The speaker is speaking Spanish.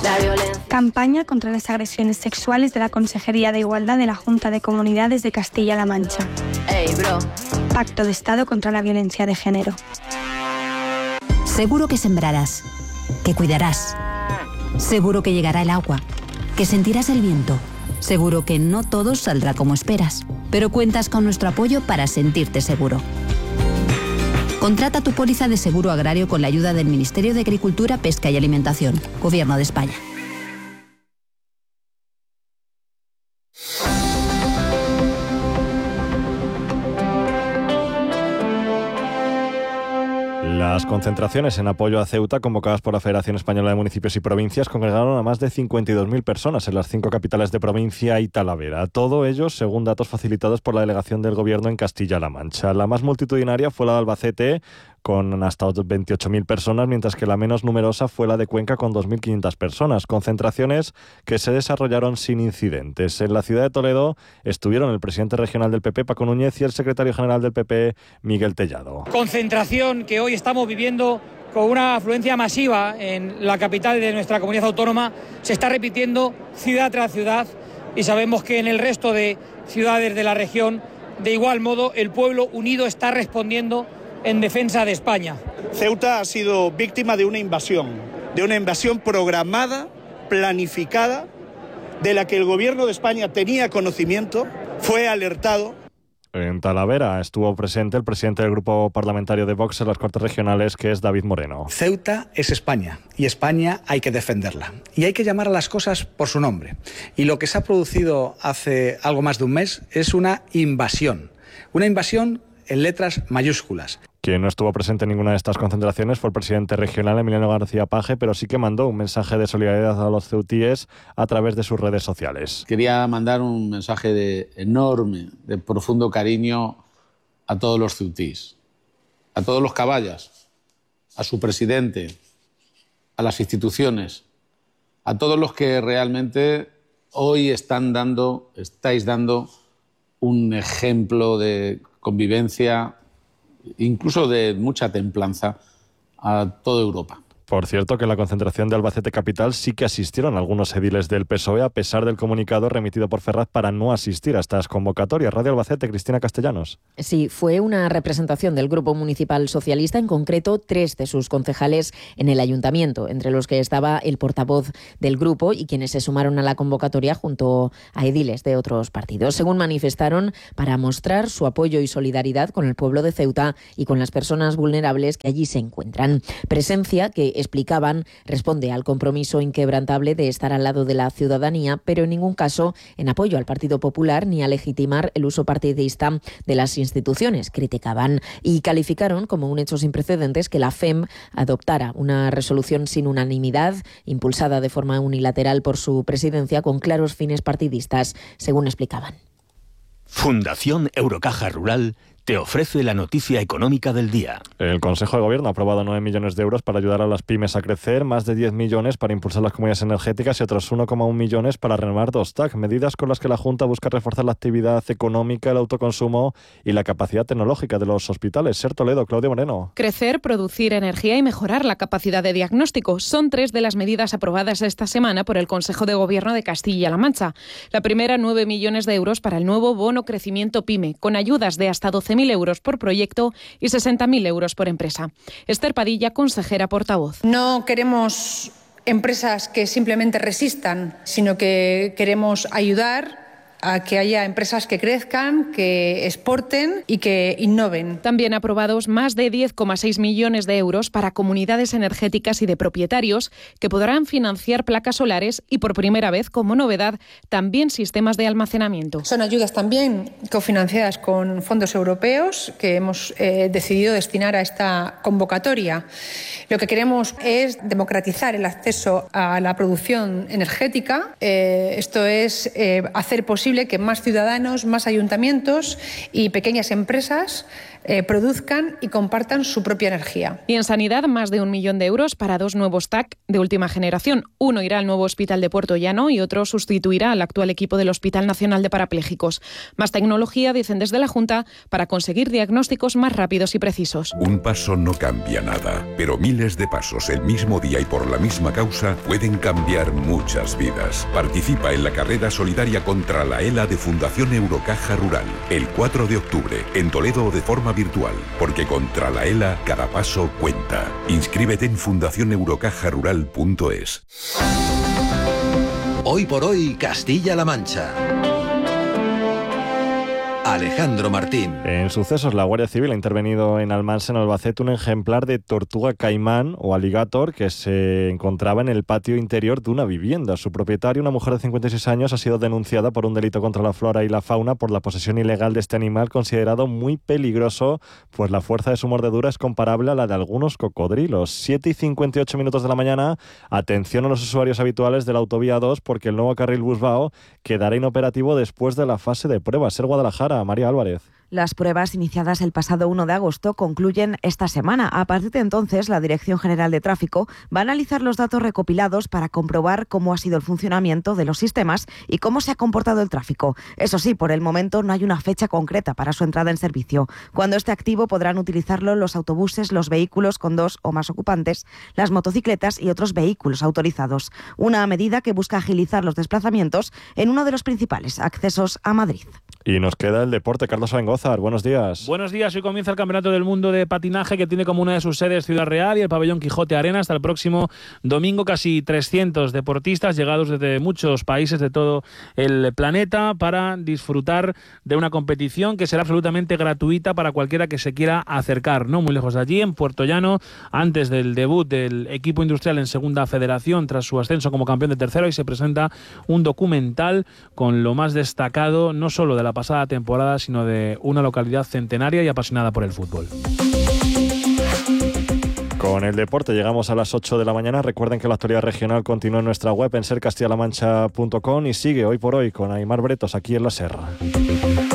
Campaña contra las agresiones sexuales de la Consejería de Igualdad de la Junta de Comunidades de Castilla-La Mancha. Pacto de Estado contra la violencia de género. Seguro que sembrarás, que cuidarás. Seguro que llegará el agua, que sentirás el viento. Seguro que no todo saldrá como esperas, pero cuentas con nuestro apoyo para sentirte seguro. Contrata tu póliza de seguro agrario con la ayuda del Ministerio de Agricultura, Pesca y Alimentación, Gobierno de España. Las concentraciones en apoyo a Ceuta convocadas por la Federación Española de Municipios y Provincias congregaron a más de 52.000 personas en las 5 capitales de provincia y Talavera. Todo ello según datos facilitados por la delegación del Gobierno en Castilla-La Mancha. La más multitudinaria fue la de Albacete, con hasta 28.000 personas, mientras que la menos numerosa fue la de Cuenca, con 2.500 personas. Concentraciones que se desarrollaron sin incidentes. En la ciudad de Toledo estuvieron el presidente regional del PP, Paco Núñez, y el secretario general del PP, Miguel Tellado. Concentración que hoy estamos viviendo con una afluencia masiva en la capital de nuestra comunidad autónoma. Se está repitiendo ciudad tras ciudad y sabemos que en el resto de ciudades de la región, de igual modo, el pueblo unido está respondiendo en defensa de España. Ceuta ha sido víctima de una invasión programada, planificada, de la que el Gobierno de España tenía conocimiento, fue alertado. En Talavera estuvo presente el presidente del grupo parlamentario de Vox en las Cortes Regionales, que es David Moreno. Ceuta es España y España hay que defenderla. Y hay que llamar a las cosas por su nombre. Y lo que se ha producido hace algo más de un mes es una invasión. Una invasión en letras mayúsculas. Quien no estuvo presente en ninguna de estas concentraciones fue el presidente regional, Emiliano García Paje, pero sí que mandó un mensaje de solidaridad a los ceutíes a través de sus redes sociales. Quería mandar un mensaje de profundo cariño a todos los ceutíes, a todos los caballas, a su presidente, a las instituciones, a todos los que realmente hoy estáis dando un ejemplo de convivencia, incluso de mucha templanza, a toda Europa. Por cierto, que en la concentración de Albacete Capital sí que asistieron algunos ediles del PSOE, a pesar del comunicado remitido por Ferraz para no asistir a estas convocatorias. Radio Albacete, Cristina Castellanos. Sí, fue una representación del Grupo Municipal Socialista, en concreto 3 de sus concejales en el ayuntamiento, entre los que estaba el portavoz del grupo y quienes se sumaron a la convocatoria junto a ediles de otros partidos. Según manifestaron, para mostrar su apoyo y solidaridad con el pueblo de Ceuta y con las personas vulnerables que allí se encuentran. Presencia que, explicaban, responde al compromiso inquebrantable de estar al lado de la ciudadanía, pero en ningún caso en apoyo al Partido Popular ni a legitimar el uso partidista de las instituciones, criticaban, y calificaron como un hecho sin precedentes que la FEM adoptara una resolución sin unanimidad, impulsada de forma unilateral por su presidencia, con claros fines partidistas, según explicaban. Fundación Eurocaja Rural te ofrece la noticia económica del día. El Consejo de Gobierno ha aprobado 9 millones de euros para ayudar a las pymes a crecer, más de 10 millones para impulsar las comunidades energéticas y otros 1,1 millones para renovar 2 TAC, medidas con las que la Junta busca reforzar la actividad económica, el autoconsumo y la capacidad tecnológica de los hospitales. Ser Toledo, Claudio Moreno. Crecer, producir energía y mejorar la capacidad de diagnóstico son 3 de las medidas aprobadas esta semana por el Consejo de Gobierno de Castilla-La Mancha. La primera, 9 millones de euros para el nuevo bono crecimiento PYME, con ayudas de hasta 12.000 euros por proyecto y 60.000 euros por empresa. Esther Padilla, consejera portavoz. No queremos empresas que simplemente resistan, sino que queremos ayudar a que haya empresas que crezcan, que exporten y que innoven. También aprobados más de 10,6 millones de euros para comunidades energéticas y de propietarios que podrán financiar placas solares y, por primera vez, como novedad, también sistemas de almacenamiento. Son ayudas también cofinanciadas con fondos europeos que hemos decidido destinar a esta convocatoria. Lo que queremos es democratizar el acceso a la producción energética. Esto es hacer posible posible que más ciudadanos, más ayuntamientos y pequeñas empresas produzcan y compartan su propia energía. Y en sanidad, más de 1 millón de euros para 2 nuevos TAC de última generación. Uno irá al nuevo hospital de Puerto Llano y otro sustituirá al actual equipo del Hospital Nacional de Parapléjicos. Más tecnología, dicen desde la Junta, para conseguir diagnósticos más rápidos y precisos. Un paso no cambia nada, pero miles de pasos el mismo día y por la misma causa pueden cambiar muchas vidas. Participa en la carrera solidaria contra la ELA de Fundación Eurocaja Rural, el 4 de octubre, en Toledo de forma virtual, porque contra la ELA cada paso cuenta. Inscríbete en fundacioneurocajarural.es. Hoy por hoy, Castilla-La Mancha. Alejandro Martín. En sucesos, la Guardia Civil ha intervenido en Almansa, en Albacete, un ejemplar de tortuga caimán o alligator que se encontraba en el patio interior de una vivienda. Su propietario, una mujer de 56 años, ha sido denunciada por un delito contra la flora y la fauna por la posesión ilegal de este animal considerado muy peligroso, pues la fuerza de su mordedura es comparable a la de algunos cocodrilos. 7:58 de la mañana. Atención a los usuarios habituales de la autovía 2 porque el nuevo carril Busbao quedará inoperativo después de la fase de pruebas. Ser Guadalajara. María Álvarez. Las pruebas iniciadas el pasado 1 de agosto concluyen esta semana. A partir de entonces, la Dirección General de Tráfico va a analizar los datos recopilados para comprobar cómo ha sido el funcionamiento de los sistemas y cómo se ha comportado el tráfico. Eso sí, por el momento no hay una fecha concreta para su entrada en servicio. Cuando esté activo podrán utilizarlo los autobuses, los vehículos con 2 o más ocupantes, las motocicletas y otros vehículos autorizados. Una medida que busca agilizar los desplazamientos en uno de los principales accesos a Madrid. Y nos queda el deporte. Carlos Abengózar, buenos días. Buenos días. Hoy comienza el Campeonato del Mundo de Patinaje, que tiene como una de sus sedes Ciudad Real y el pabellón Quijote Arena. Hasta el próximo domingo, casi 300 deportistas llegados desde muchos países de todo el planeta para disfrutar de una competición que será absolutamente gratuita para cualquiera que se quiera acercar. No muy lejos de allí, en Puerto Llano, antes del debut del equipo industrial en Segunda Federación tras su ascenso como campeón de tercera, y se presenta un documental con lo más destacado, no solo de la pasada temporada, sino de una localidad centenaria y apasionada por el fútbol. Con el deporte llegamos a las 8 de la mañana. Recuerden que la actualidad regional continúa en nuestra web en sercastillalamancha.com y sigue Hoy por Hoy con Aimar Bretos aquí en La Serra.